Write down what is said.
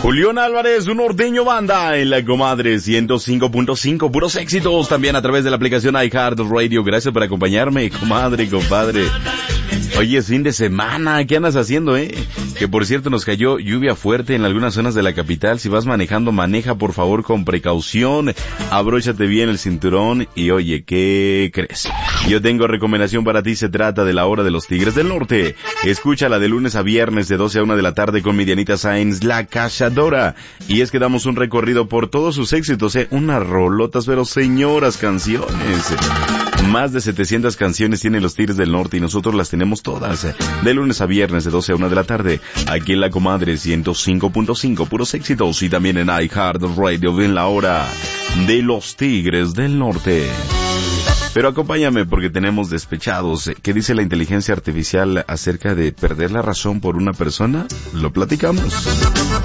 Julián Álvarez, un norteño banda en la Comadre 105.5, puros éxitos también a través de la aplicación iHeartRadio. Gracias por acompañarme, comadre, compadre. Oye, es fin de semana, ¿qué andas haciendo, Que por cierto nos cayó lluvia fuerte en algunas zonas de la capital. Si vas manejando, maneja por favor con precaución, abróchate bien el cinturón y oye, ¿qué crees? Yo tengo recomendación para ti, se trata de la Hora de los Tigres del Norte. Escúchala de lunes a viernes de 12 a 1 de la tarde con mi Dianita Sáenz, la cachadora. Y es que damos un recorrido por todos sus éxitos, unas rolotas, pero señoras canciones. Más de 700 canciones tienen los Tigres del Norte y nosotros las tenemos todas. De lunes a viernes de 12 a 1 de la tarde, aquí en la Comadre 105.5, puros éxitos. Y también en iHeartRadio en la Hora de los Tigres del Norte. Pero acompáñame porque tenemos despechados. ¿Qué dice la inteligencia artificial acerca de perder la razón por una persona? Lo platicamos.